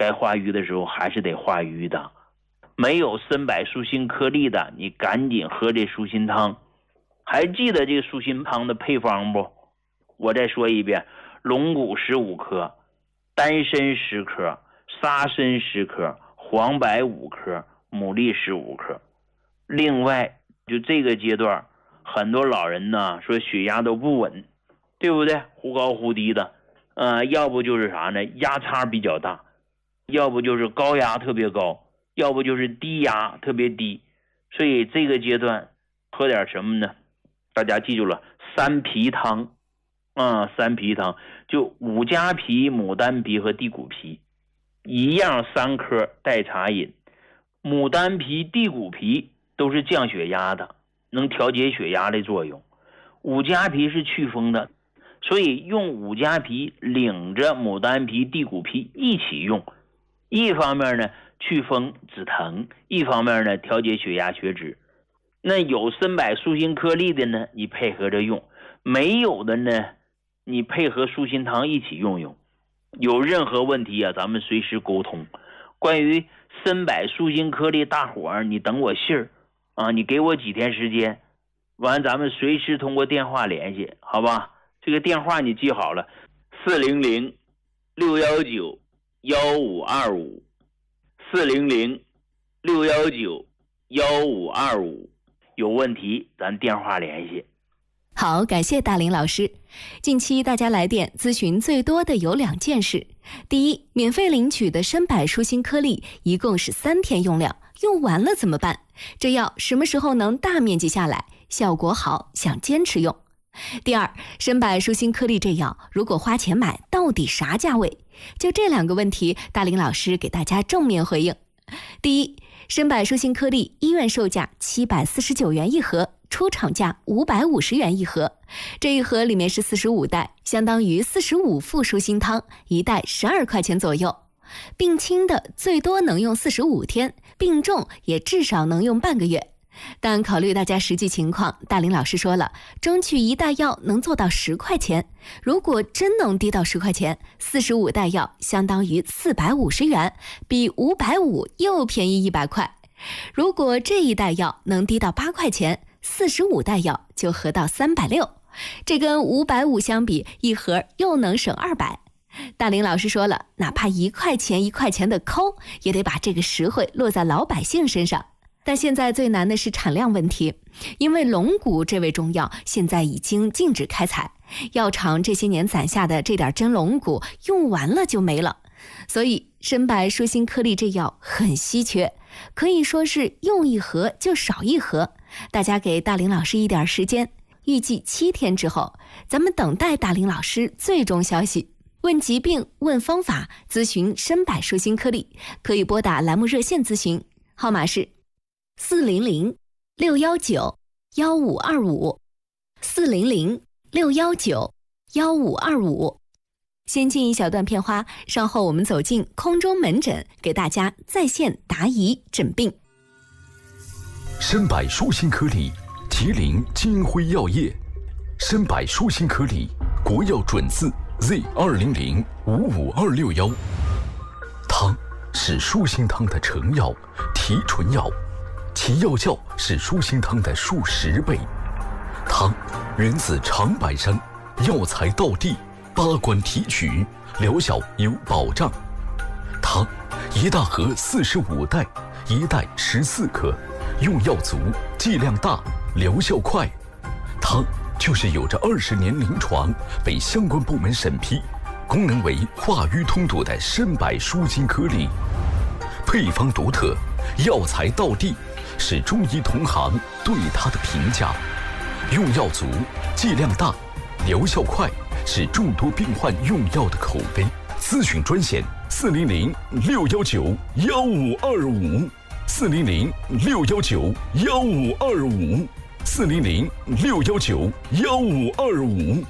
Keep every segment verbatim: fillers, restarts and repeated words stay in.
该化瘀的时候还是得化瘀的。没有参柏舒心颗粒的，你赶紧喝这舒心汤。还记得这个舒心汤的配方不？我再说一遍：龙骨十五克，丹参十克，沙参十克，黄柏五克，牡蛎十五克。另外，就这个阶段，很多老人呢说血压都不稳，对不对？忽高忽低的，呃，要不就是啥呢？压差比较大，要不就是高压特别高，要不就是低压特别低。所以这个阶段喝点什么呢？大家记住了，三皮汤啊、嗯，三皮汤就五加皮、牡丹皮和地骨皮，一样三颗代茶饮。牡丹皮、地骨皮都是降血压的，能调节血压的作用。五加皮是祛风的，所以用五加皮领着牡丹皮、地骨皮一起用，一方面呢祛风止疼，一方面呢调节血压血脂。那有参柏舒心颗粒的呢，你配合着用；没有的呢，你配合舒心汤一起用用。有任何问题啊，咱们随时沟通。关于参柏舒心颗粒，大伙儿你等我信儿啊，你给我几天时间，完咱们随时通过电话联系，好吧？这个电话你记好了，四零零六幺九幺五二五，四零零六幺九幺五二五。有问题咱电话联系。 好，感谢大林老师。近期大家来电咨询最多的有两件事。第一，免费领取的参柏舒心颗粒一共是三天用量，用完了怎么办？这药什么时候能大面积下来？效果好，想坚持用。第二，参柏舒心颗粒这药如果花钱买，到底啥价位？就这两个问题，大林老师给大家正面回应。第一，参柏舒心颗粒医院售价七百四十九元一盒，出厂价五百五十元一盒。这一盒里面是四十五袋，相当于四十五副舒心汤，一袋十二块钱左右。病轻的最多能用四十五天，病重也至少能用半个月。但考虑大家实际情况，大林老师说了，争取一袋药能做到十块钱。如果真能低到十块钱，四十五袋药相当于四百五十元，比五百五又便宜一百块。如果这一袋药能低到八块钱，四十五袋药就合到三百六，这跟五百五相比，一盒又能省二百。大林老师说了，哪怕一块钱一块钱的抠，也得把这个实惠落在老百姓身上。但现在最难的是产量问题，因为龙骨这味中药现在已经禁止开采，药厂这些年攒下的这点真龙骨用完了就没了，所以参柏舒心颗粒这药很稀缺，可以说是用一盒就少一盒。大家给大林老师一点时间，预计七天之后，咱们等待大林老师最终消息。问疾病、问方法、咨询参柏舒心颗粒，可以拨打栏目热线咨询，号码是四零零六幺九幺五二五，四零零六幺九幺五二五。先进一小段片花，稍后我们走进空中门诊，给大家在线答疑诊病。 参柏舒心颗粒，麒麟金辉药业。参柏舒心颗粒，国药准字 Z 二零零五五二六幺。汤是舒心汤的成药、提纯药，其药效是舒心汤的数十倍。汤源自长白山，药材到地，八关提取，疗效有保障。汤一大盒四十五袋，一袋十四克，用药足，剂量大，疗效快。汤就是有着二十年临床，被相关部门审批，功能为化瘀通堵的参柏舒心颗粒。配方独特，药材到地，是中医同行对它的评价。用药足，剂量大，疗效快，是众多病患用药的口碑。咨询专线四零零六幺九幺五二五，四零零六幺九幺五二五，四零零六幺九幺五二五。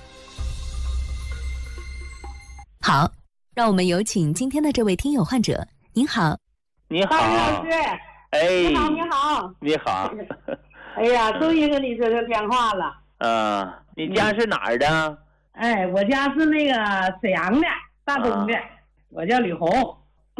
好，让我们有请今天的这位听友患者。您好。 你好， 老师。 哎， 你好，你好， 你好。 哎呀，终于跟你说个电话了。 嗯，你家是哪儿的？ 哎，我家是那个沈阳的，大东的，啊、我叫吕红。